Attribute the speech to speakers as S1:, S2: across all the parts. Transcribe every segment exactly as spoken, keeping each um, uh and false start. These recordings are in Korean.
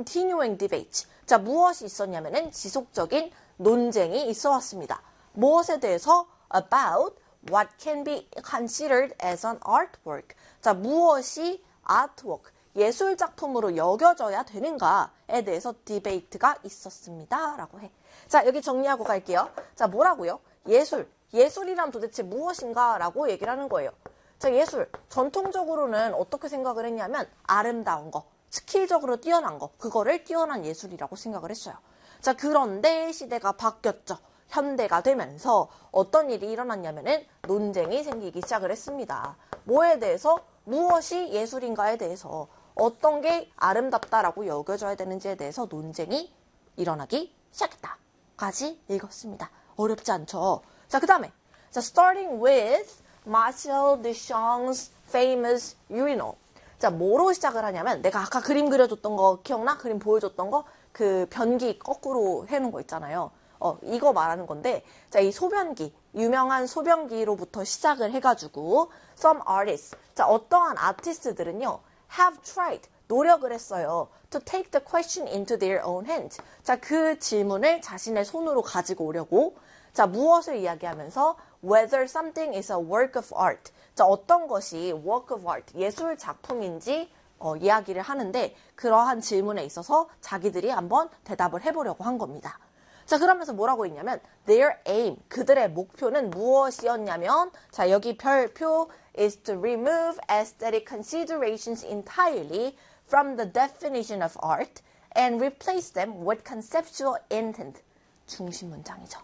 S1: continuing debate. 자, 무엇이 있었냐면은 지속적인 논쟁이 있어 왔습니다. 무엇에 대해서? About what can be considered as an artwork. 자, 무엇이 artwork, 예술 작품으로 여겨져야 되는가에 대해서 디베이트가 있었습니다. 라고 해. 자, 여기 정리하고 갈게요. 자, 뭐라고요? 예술. 예술이란 도대체 무엇인가? 라고 얘기를 하는 거예요. 자, 예술. 전통적으로는 어떻게 생각을 했냐면 아름다운 거, 스킬적으로 뛰어난 거, 그거를 뛰어난 예술이라고 생각을 했어요. 자, 그런데 시대가 바뀌었죠. 현대가 되면서 어떤 일이 일어났냐면은 논쟁이 생기기 시작을 했습니다. 뭐에 대해서? 무엇이 예술인가에 대해서, 어떤 게 아름답다라고 여겨져야 되는지에 대해서 논쟁이 일어나기 시작했다. 까지 읽었습니다. 어렵지 않죠? 자, 그 다음에 자, starting with Marcel Duchamp's famous urinal. 자, 뭐로 시작을 하냐면 내가 아까 그림 그려줬던 거 기억나? 그림 보여줬던 거? 그 변기 거꾸로 해놓은 거 있잖아요. 어, 이거 말하는 건데, 자, 이 소변기, 유명한 소변기로부터 시작을 해가지고 some artists, 자, 어떠한 아티스트들은요 have tried, 노력을 했어요. to take the question into their own hands. 자, 그 질문을 자신의 손으로 가지고 오려고. 자, 무엇을 이야기하면서 whether something is a work of art. 자, 어떤 것이 work of art, 예술 작품인지 어, 이야기를 하는데, 그러한 질문에 있어서 자기들이 한번 대답을 해보려고 한 겁니다. 자, 그러면서 뭐라고 했냐면 their aim, 그들의 목표는 무엇이었냐면, 자, 여기 별표 is to remove aesthetic considerations entirely from the definition of art and replace them with conceptual intent. 중심 문장이죠.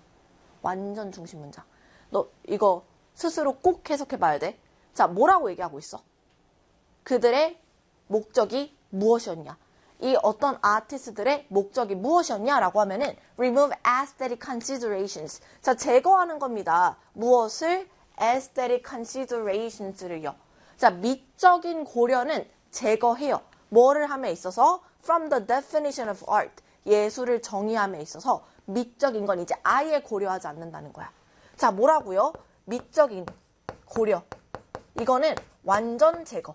S1: 완전 중심 문장. 너 이거 스스로 꼭 해석해 봐야 돼. 자, 뭐라고 얘기하고 있어? 그들의 목적이 무엇이었냐? 이 어떤 아티스트들의 목적이 무엇이었냐라고 하면은 remove aesthetic considerations. 자, 제거하는 겁니다. 무엇을? aesthetic considerations를요. 자, 미적인 고려는 제거해요. 뭐를 함에 있어서? from the definition of art. 예술을 정의함에 있어서 미적인 건 이제 아예 고려하지 않는다는 거야. 자, 뭐라고요? 미적인 고려. 이거는 완전 제거.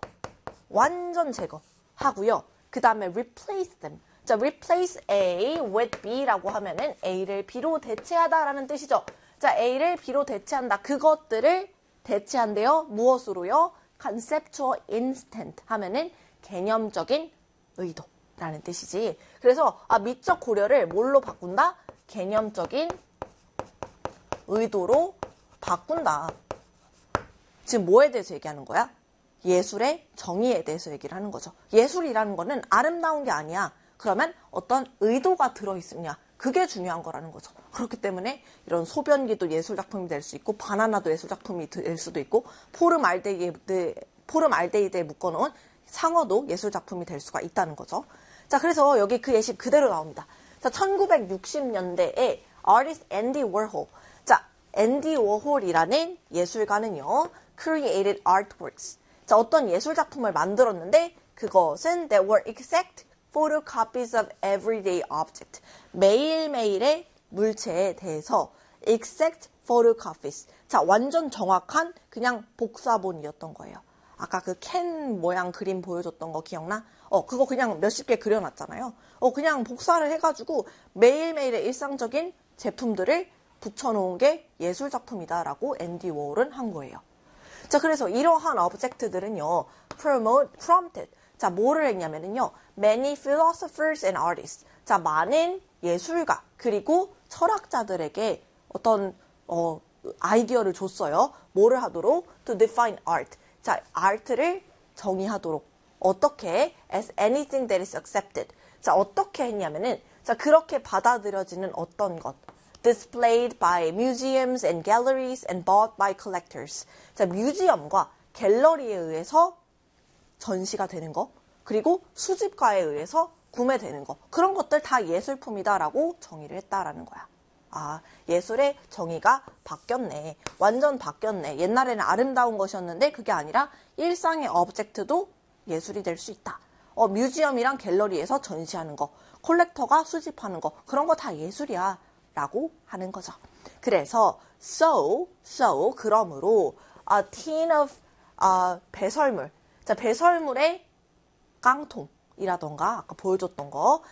S1: 완전 제거하고요. 그 다음에 replace them. 자, replace A with B라고 하면은 A를 B로 대체하다라는 뜻이죠. 자, A를 B로 대체한다. 그것들을 대체한대요. 무엇으로요? conceptual intent 하면은 개념적인 의도라는 뜻이지. 그래서 아, 미적 고려를 뭘로 바꾼다? 개념적인 의도로 바꾼다. 지금 뭐에 대해서 얘기하는 거야? 예술의 정의에 대해서 얘기를 하는 거죠. 예술이라는 거는 아름다운 게 아니야. 그러면 어떤 의도가 들어있으냐. 그게 중요한 거라는 거죠. 그렇기 때문에 이런 소변기도 예술작품이 될 수 있고, 바나나도 예술작품이 될 수도 있고, 포름알데히드, 포름알데히드에 묶어놓은 상어도 예술작품이 될 수가 있다는 거죠. 자, 그래서 여기 그 예시 그대로 나옵니다. 자, 천구백육십 년대에 artist 앤디 워홀. 자, 앤디 워홀이라는 예술가는요, created artworks. 자, 어떤 예술작품을 만들었는데 그것은 that were exact photocopies of everyday object. 매일매일의 물체에 대해서 exact photocopies. 자, 완전 정확한 그냥 복사본이었던 거예요. 아까 그 캔 모양 그림 보여줬던 거 기억나? 어, 그거 그냥 몇십 개 그려놨잖아요. 어, 그냥 복사를 해가지고 매일매일의 일상적인 제품들을 붙여놓은 게 예술작품이다라고 앤디 워홀은 한 거예요. 자, 그래서 이러한 오브젝트들은요, promote, prompted. 자, 뭐를 했냐면요, many philosophers and artists. 자, 많은 예술가, 그리고 철학자들에게 어떤, 어, 아이디어를 줬어요. 뭐를 하도록? to define art. 자, art를 정의하도록. 어떻게? as anything that is accepted. 자, 어떻게 했냐면은, 자, 그렇게 받아들여지는 어떤 것. displayed by museums and galleries and bought by collectors. 자, 뮤지엄과 갤러리에 의해서 전시가 되는 거, 그리고 수집가에 의해서 구매되는 거, 그런 것들 다 예술품이다라고 정의를 했다라는 거야. 아, 예술의 정의가 바뀌었네. 완전 바뀌었네. 옛날에는 아름다운 것이었는데 그게 아니라 일상의 오브젝트도 예술이 될 수 있다. 어, 뮤지엄이랑 갤러리에서 전시하는 거, 콜렉터가 수집하는 거, 그런 거 다 예술이야. 라고 하는 거죠. 그래서 so, so, 그러므로 a tin of, uh, 배설물. 자, 배설물의 깡통이라던가 아까 보여줬던 거